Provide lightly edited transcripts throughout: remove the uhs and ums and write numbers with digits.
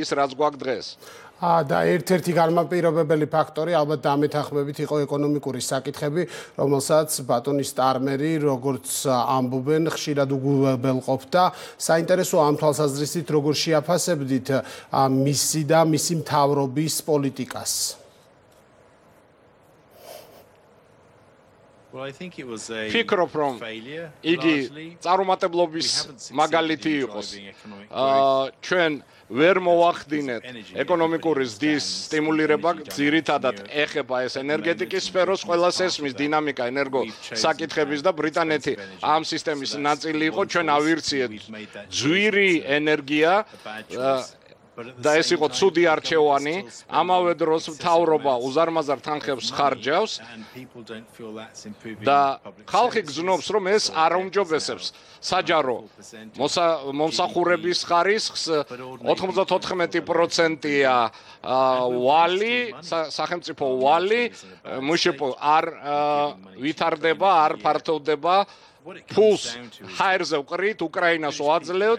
ის რაც გვაქვს დღეს. და ერთ-ერთი განმაპირობებელი ფაქტორი ალბათ დამეთანხმებით იყო ეკონომიკური საკითხები, რომელსაც ბატონი სტარმერი, როგორც ამბობენ, ხშირად უგულებელყოფდა. საინტერესოა ამ თვალსაზრისით, როგორ შეაფასებდით მისი და მისი მთავრობის პოლიტიკას. ფიქრობ, რომ იგი წარუმატებლობის მაგალითი იყოს. ჩვენ ვერ მოვახდინეთ ეკონომიკური ზრდის სტიმულირება, ძირითადად ეხება ეს ენერგეტიკის სფეროს, ყველას ესმის დინამიკა ენერგო საკითხების და ბრიტანეთი ამ სისტემის ნაწილი იყო, ჩვენ ავირციეთ ძვირი ენერგია და ეს იყო ცუდი არჩევანი, ამავე დროს მთავრობა უზარმაზარ თანხებს ხარჯავს და ხალხი გრძნობს, რომ ეს არ აუმჯობესებს საჯარო მომსახურების ხარისხს, 94%-ია ვალი, სახელმწიფო ვალი, მუშეპო არ ვითარდება, არ ფართოვდება, ფულს ჰაერზე ვყრით, უკრაინას ვაძლევთ,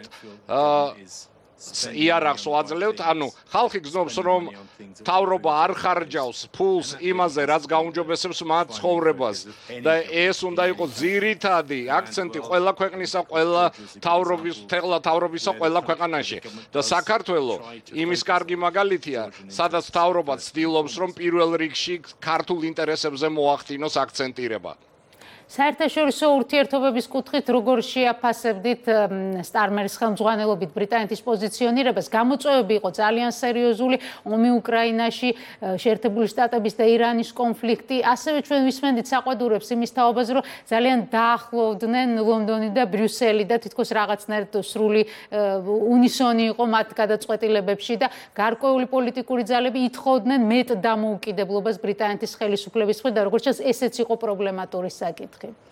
იარაღს ვაძლევთ, ანუ ხალხი გრძნობს, რომ მთავრობა არ ხარჯავს ფულს იმაზე, რაც გაუმჯობესებს მათ ცხოვრებას და ეს უნდა იყოს ძირითადი აქცენტი ყველა ქვეყნისა, ყველა მთავრობისა ყველა ქვეყანაში და საქართველო იმის კარგი მაგალითია, სადაც მთავრობა ცდილობს, რომ პირველ რიგში ქართულ ინტერესებზე მოახდინოს აქცენტირება. საერთაშორისო ურთიერთობების კუთხით როგორ შეაფასებდით სტარმერის ხელმძღვანელობით ბრიტანეთის პოზიციონირებას? გამოწვევები იყო ძალიან სერიოზული, ომი უკრაინაში, შეერთებული შტატების და ირანის კონფლიქტი. ასევე ჩვენ ვისმენდით საყვედურებს იმის თაობაზე, რომ ძალიან დაახლოვდნენ ლონდონი და ბრიუსელი და თითქოს რაღაცნაირად სრული უნისონი იყო მათ გადაწყვეტილებებში და გარკვეული პოლიტიკური ძალები ითხოვდნენ მეტ დამოუკიდებლობას ბრიტანეთის ხელისუფლების მხრიდან და როგორც ჩანს, ესეც იყო პრობლემატური საკითხი.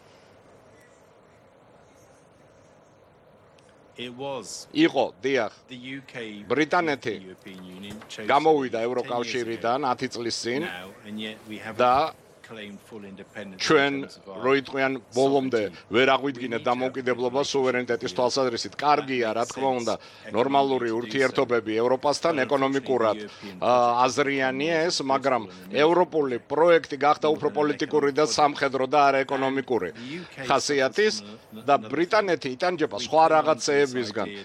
იყო, დიახ. ბრიტანეთი გამოვიდა ევროკავშირიდან 10 წლის წინ და ჩვენ რო იტყვიან ბოლომდე ვერ აღვიდგინეთ დამოუკიდებლობა სუვერენიტეტის თვალსაზრისით. კარგია, რა თქმა უნდა, ნორმალური ურთიერთობები ევროპასთან ეკონომიკურად აზრიანია ეს, მაგრამ ევროპული პროექტი გახდა უფრო პოლიტიკური და სამხედრო და არა ეკონომიკური ხასიათის და ბრიტანეთი იტანჯება სხვა რაღაცეებისგან.